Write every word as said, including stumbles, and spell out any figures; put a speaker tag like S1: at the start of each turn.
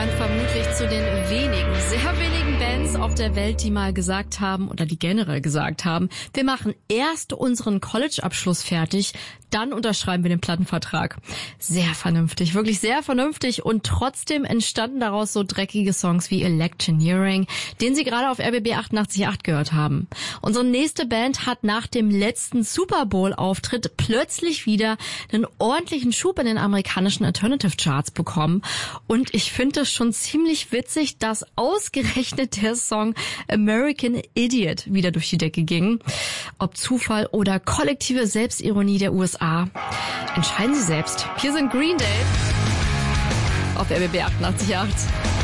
S1: gehören vermutlich zu den wenigen, sehr wenigen Bands auf der Welt, die mal gesagt haben oder die generell gesagt haben, wir machen erst unseren College-Abschluss fertig, dann unterschreiben wir den Plattenvertrag. Sehr vernünftig, wirklich sehr vernünftig, und trotzdem entstanden daraus so dreckige Songs wie Electioneering, den Sie gerade auf R B B achtundachtzig Komma acht gehört haben. Unsere nächste Band hat nach dem letzten Super Bowl-Auftritt plötzlich wieder einen ordentlichen Schub in den amerikanischen Alternative Charts bekommen, und ich finde es schon ziemlich witzig, dass ausgerechnet der Song American Idiot wieder durch die Decke ging. Ob Zufall oder kollektive Selbstironie der U S A, entscheiden Sie selbst. Hier sind Green Day auf R B B achtundachtzig Komma acht.